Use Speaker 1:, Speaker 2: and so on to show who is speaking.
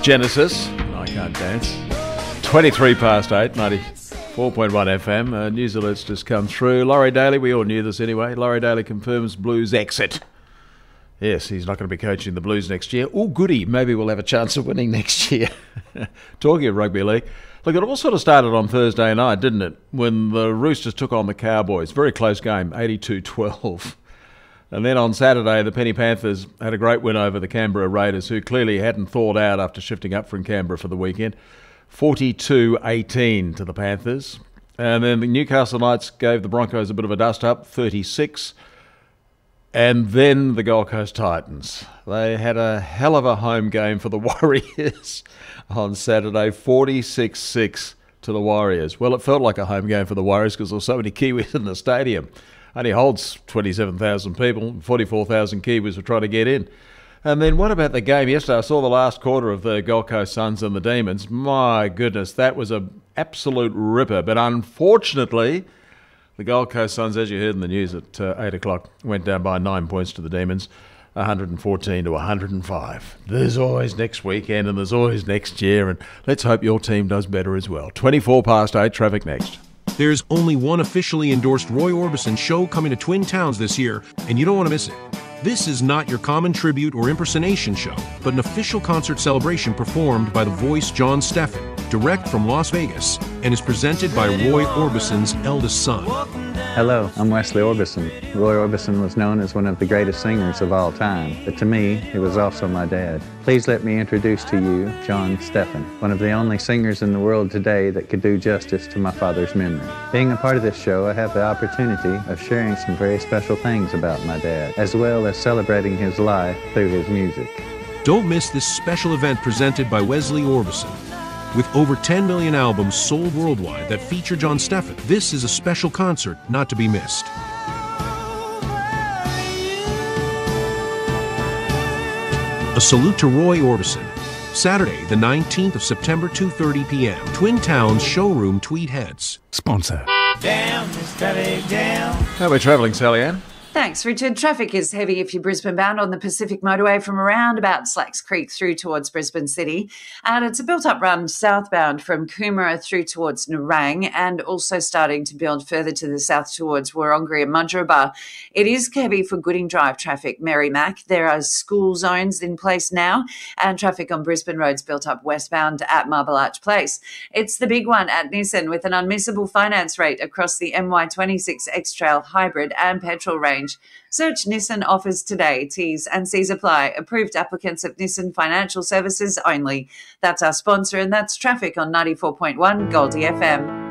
Speaker 1: Genesis. I Can't Dance. 23 past 8, 94.1 FM. News alerts just come through. Laurie Daly, we all knew this anyway. Laurie Daly confirms Blues exit. Yes, he's not going to be coaching the Blues next year. Oh, goody. Maybe we'll have a chance of winning next year. Talking of rugby league. Look, it all sort of started on Thursday night, didn't it? When the Roosters took on the Cowboys. Very close game, 82-12. And then on Saturday, the Penny Panthers had a great win over the Canberra Raiders, who clearly hadn't thawed out after shifting up from Canberra for the weekend. 42-18 to the Panthers. And then the Newcastle Knights gave the Broncos a bit of a dust-up, 36. And then the Gold Coast Titans. They had a hell of a home game for the Warriors on Saturday, 46-6 to the Warriors. Well, it felt like a home game for the Warriors because there were so many Kiwis in the stadium. Only holds 27,000 people, 44,000 Kiwis were trying to get in. And then what about the game yesterday? I saw the last quarter of the Gold Coast Suns and the Demons. My goodness, that was an absolute ripper. But unfortunately, the Gold Coast Suns, as you heard in the news at 8 o'clock, went down by 9 points to the Demons, 114 to 105. There's always next weekend and there's always next year, and let's hope your team does better as well. 24 past 8, traffic next.
Speaker 2: There's only one officially endorsed Roy Orbison show coming to Twin Towns this year, and you don't want to miss it. This is not your common tribute or impersonation show, but an official concert celebration performed by the voice John Steffen, direct from Las Vegas, and is presented by Roy Orbison's eldest son.
Speaker 3: Hello, I'm Wesley Orbison. Roy Orbison was known as one of the greatest singers of all time, but to me, he was also my dad. Please let me introduce to you John Steffen, one of the only singers in the world today that could do justice to my father's memory. Being a part of this show, I have the opportunity of sharing some very special things about my dad, as well as celebrating his life through his music.
Speaker 2: Don't miss this special event presented by Wesley Orbison. With over 10 million albums sold worldwide that feature John Steffen, this is a special concert not to be missed. A salute to Roy Orbison. Saturday, the 19th of September, 2:30 p.m. Twin Towns Showroom, Tweed Heads.
Speaker 1: Sponsor.
Speaker 4: Down, Miss Traffic, down.
Speaker 1: How are we travelling, Sally Ann?
Speaker 5: Thanks, Richard. Traffic is heavy if you're Brisbane bound on the Pacific Motorway from around about Slacks Creek through towards Brisbane City. And it's a built-up run southbound from Coomera through towards Nerang and also starting to build further to the south towards Wurrungree and Mudgeeraba. It is heavy for Gooding Drive traffic, Merrimack. There are school zones in place now and traffic on Brisbane roads built up westbound at Marble Arch Place. It's the big one at Nissan with an unmissable finance rate across the MY26 X-Trail hybrid and petrol range. Search Nissan offers today. T's and C's apply. Approved applicants of Nissan Financial Services only. That's our sponsor, and that's traffic on 94.1 Goldie FM.